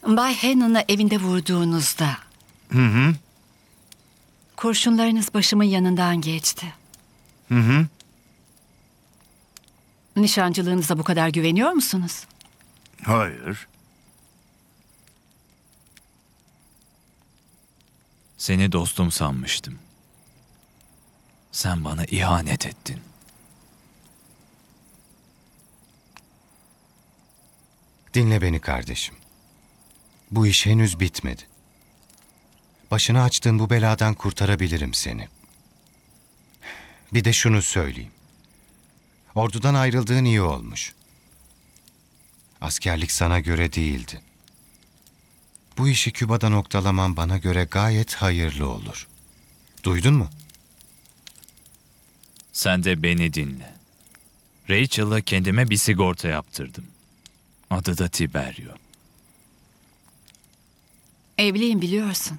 Bay Hannon'ı evinde vurduğunuzda... Kurşunlarınız başımın yanından geçti. Nişancılığınıza bu kadar güveniyor musunuz? Hayır. Seni dostum sanmıştım. Sen bana ihanet ettin. Dinle beni kardeşim. Bu iş henüz bitmedi. Başını açtığın bu beladan kurtarabilirim seni. Bir de şunu söyleyeyim. Ordudan ayrıldığın iyi olmuş. Askerlik sana göre değildi. Bu işi Küba'da noktalaman bana göre gayet hayırlı olur. Duydun mu? Sen de beni dinle. Rachel'la kendime bir sigorta yaptırdım. Adı da Tiberio. Evliyim biliyorsun.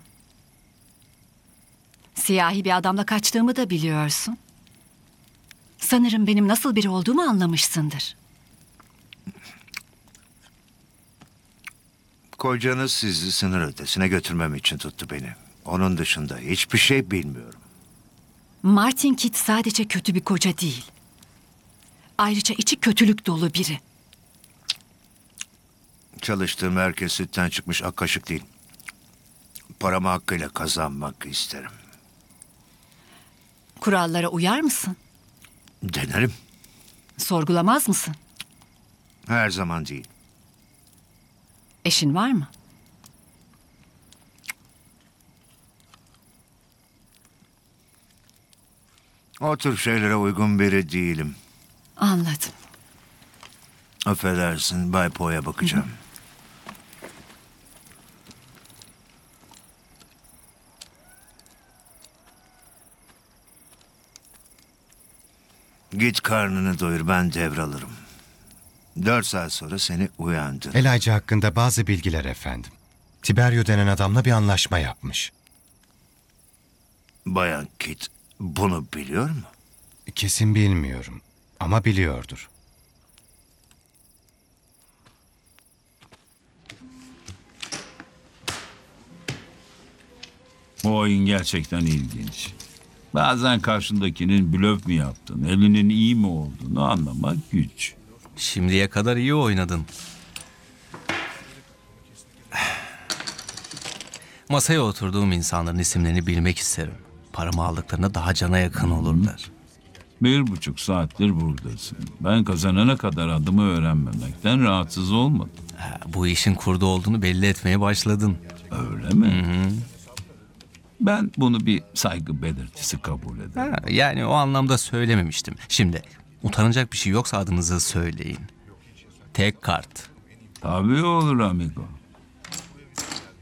Siyahi bir adamla kaçtığımı da biliyorsun. Sanırım benim nasıl biri olduğumu anlamışsındır. Kocanız sizi sınır ötesine götürmem için tuttu beni. Onun dışında hiçbir şey bilmiyorum. Martin Kidd sadece kötü bir koca değil. Ayrıca içi kötülük dolu biri. Çalıştığım herkes sütten çıkmış ak kaşık değil. Paramı hakkıyla kazanmak isterim. Kurallara uyar mısın? Denerim. Sorgulamaz mısın? Her zaman değil. Eşin var mı? O tür şeylere uygun biri değilim. Anladım. Affedersin, Bay Poe'ya bakacağım. Git karnını doyur, ben devralırım. 4 saat sonra seni uyandır. Elijah hakkında bazı bilgiler efendim. Tiberio denen adamla bir anlaşma yapmış. Bayan Kit bunu biliyor mu? Kesin bilmiyorum ama biliyordur. Bu oyun gerçekten ilginç. Bazen karşındakinin blöf mü yaptığını, elinin iyi mi olduğunu anlamak güç. Şimdiye kadar iyi oynadın. Masaya oturduğum insanların isimlerini bilmek isterim. Paramı aldıklarında daha cana yakın olurlar. 1,5 saattir buradasın. Ben kazanana kadar adımı öğrenmemekten rahatsız olmadım. Bu işin kurdu olduğunu belli etmeye başladın. Öyle mi? Ben bunu bir saygı belirtisi kabul ederim. Yani o anlamda söylememiştim. Şimdi utanacak bir şey yoksa adınızı söyleyin. Tek kart. Tabii olur amigo.